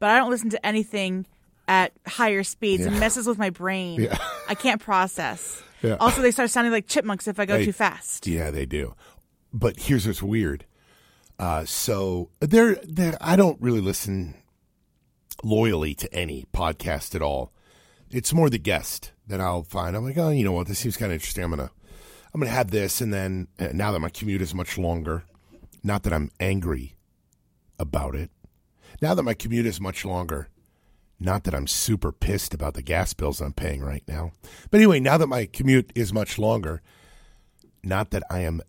but I don't listen to anything at higher speeds. Yeah. It messes with my brain. Yeah. I can't process. Yeah. Also, they start sounding like chipmunks if I go too fast. Yeah, they do. But here's what's weird. So they're I don't really listen loyally to any podcast at all. It's more the guest that I'll find. I'm like, oh, you know what? This seems kind of interesting. I'm gonna have this, and then now that my commute is much longer, not that I'm angry about it. Now that my commute is much longer, not that I'm super pissed about the gas bills I'm paying right now. But anyway, now that my commute is much longer, not that I am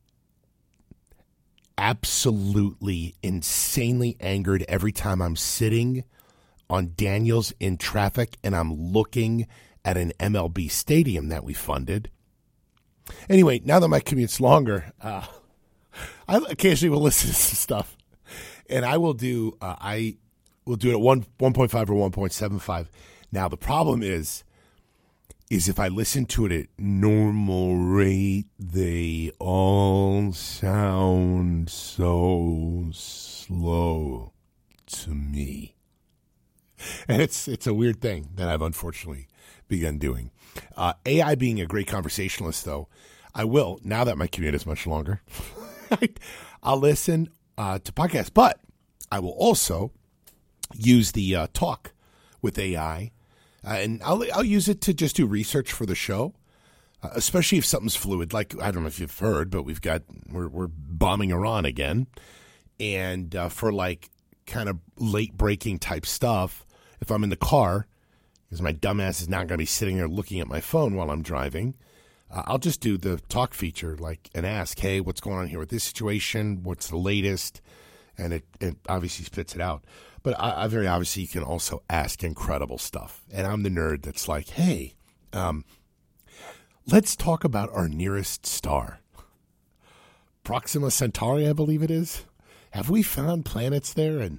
absolutely insanely angered every time I'm sitting on Daniels in traffic and I'm looking at an MLB stadium that we funded. Anyway, now that my commute's longer, I occasionally will listen to some stuff. And I will do it at 1.5 or 1.75. Now, the problem is if I listen to it at normal rate, they all sound so slow to me. And it's a weird thing that I've unfortunately begun doing. AI being a great conversationalist, though, I will, now that my commute is much longer, I'll listen to podcasts. But I will also use the talk with AI, and I'll use it to just do research for the show, especially if something's fluid. Like, I don't know if you've heard, but we're bombing Iran again, and for like kind of late breaking type stuff, if I'm in the car, because my dumbass is not going to be sitting there looking at my phone while I'm driving, I'll just do the talk feature, and ask, hey, what's going on here with this situation? What's the latest? And it obviously spits it out. But I very obviously can also ask incredible stuff. And I'm the nerd that's like, hey, let's talk about our nearest star. Proxima Centauri, I believe it is. Have we found planets there? And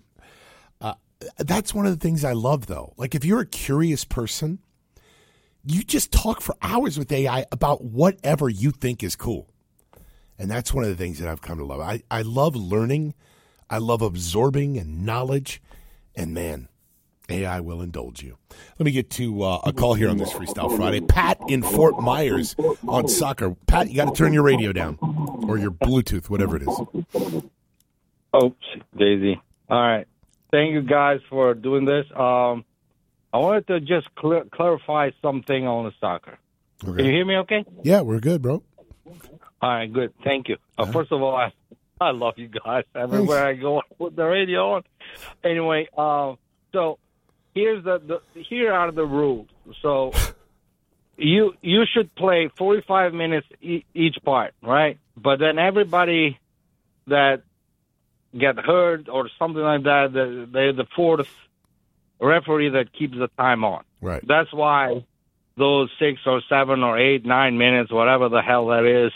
that's one of the things I love, though. Like, if you're a curious person, you just talk for hours with AI about whatever you think is cool. And that's one of the things that I've come to love. I love learning. I love absorbing and knowledge. And, man, AI will indulge you. Let me get to a call here on this Freestyle Friday. Pat in Fort Myers on soccer. Pat, you got to turn your radio down or your Bluetooth, whatever it is. Oops, Daisy. All right. Thank you guys for doing this. I wanted to just clarify something on the soccer. Okay. Can you hear me okay? Yeah, we're good, bro. All right, good. Thank you. First of all, I love you guys everywhere I go with the radio on. Anyway, so here are the rules. So you should play 45 minutes each part, right? But then everybody that get hurt or something like that, they're the fourth referee that keeps the time on. Right. That's why those 6 or 7 or 8, 9 minutes, whatever the hell that is,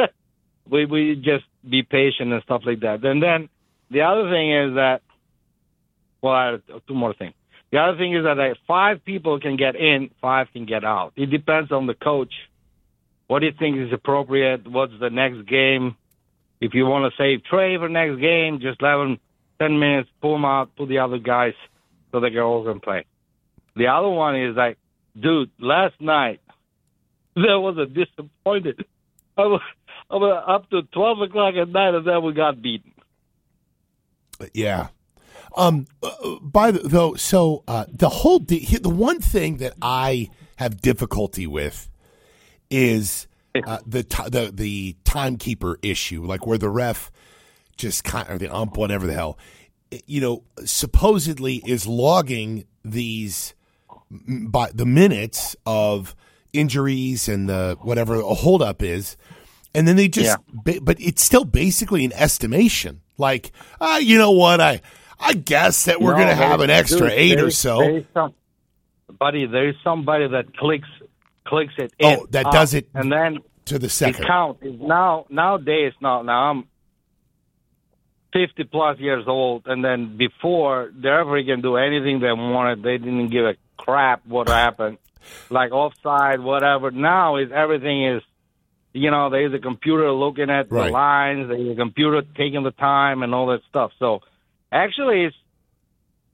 we just be patient and stuff like that. And then the other thing is that, well, I have 2 more things. The other thing is that 5 people can get in, 5 can get out. It depends on the coach. What do you think is appropriate? What's the next game? If you want to save Trey for next game, just let him 10 minutes, pull him out, pull the other guys so they can all can play. The other one is like, dude, last night there was a disappointed. I was up to 12 o'clock at night, and then we got beaten. Yeah. The one thing that I have difficulty with is the timekeeper issue, like where the ref just or the ump, whatever the hell, supposedly is logging these by the minutes of injuries and the whatever a holdup is, and then they just, but it's still basically an estimation. Like, you know what, I guess that we're going to have an extra 8 or so. There is somebody that clicks it in. Oh, that does it, and then to the second. It counts. Nowadays, now I'm 50 plus years old, and then before the referee can do anything they wanted, they didn't give a crap what happened, like offside, whatever. Now everything is, there's a computer looking at the lines, there's a computer taking the time and all that stuff. So actually, it's